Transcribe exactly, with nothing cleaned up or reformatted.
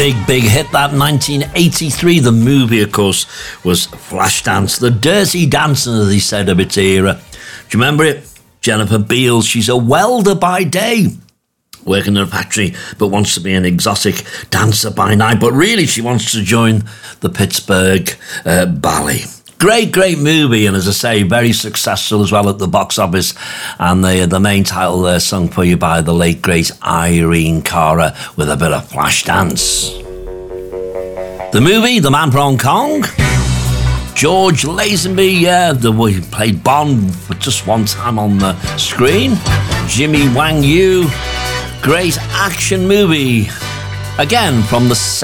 big, big hit, that nineteen eighty-three. The movie, of course, was Flashdance, the dirty dancer, as he said, of its era. Do you remember it? Jennifer Beals, she's a welder by day, working in a factory, but wants to be an exotic dancer by night. But really, she wants to join the Pittsburgh uh, Ballet. Great, great movie, and as I say, very successful as well at the box office. And the the main title there, sung for you by the late great Irene Cara, with a bit of Flashdance. The movie, The Man from Hong Kong. George Lazenby, yeah, the he played Bond for just one time on the screen. Jimmy Wang Yu, great action movie. Again, from the